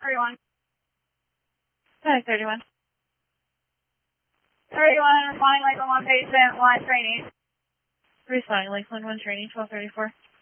31. Hi, 31. 31, responding Lakeland 1 patient, 1 training. Responding Lakeland 1 training, 1234.